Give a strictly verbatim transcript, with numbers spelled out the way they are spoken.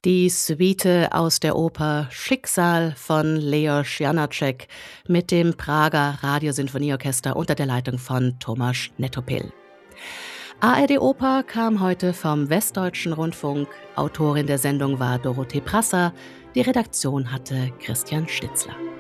Die Suite aus der Oper Schicksal von Leos Janáček mit dem Prager Radiosinfonieorchester unter der Leitung von Tomáš Netopil. A R D Oper kam heute vom Westdeutschen Rundfunk. Autorin der Sendung war Dorothee Prasser. Die Redaktion hatte Christian Stitzler.